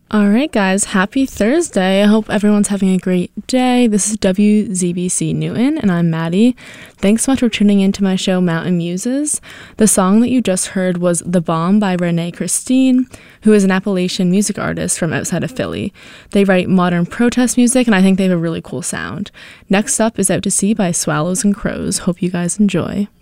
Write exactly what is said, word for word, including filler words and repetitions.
All right, guys, happy Thursday. I hope everyone's having a great day. This is W Z B C Newton, and I'm Maddie. Thanks so much for tuning into my show, Mountain Muses. The song that you just heard was The Bomb by Renee Christine, who is an Appalachian music artist from outside of Philly. They write modern protest music, and I think they have a really cool sound. Next up is Out to Sea by Swallows and Crows. Hope you guys enjoy.